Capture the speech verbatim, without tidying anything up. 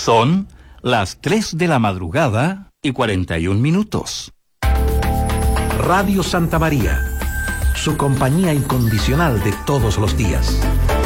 Son las tres de la madrugada y cuarenta y un minutos. Radio Santa María, su compañía incondicional de todos los días.